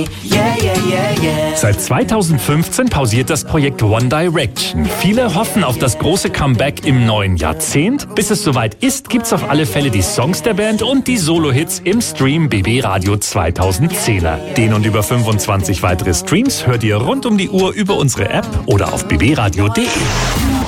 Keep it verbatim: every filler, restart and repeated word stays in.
Yeah, yeah, yeah, yeah. Seit zweitausendfünfzehn pausiert das Projekt One Direction. Viele hoffen auf das große Comeback im neuen Jahrzehnt. Bis es soweit ist, gibt's auf alle Fälle die Songs der Band und die Solo-Hits im Stream B B Radio zweitausendzehner. Den und über fünfundzwanzig weitere Streams hört ihr rund um die Uhr über unsere App oder auf b b radio punkt d e.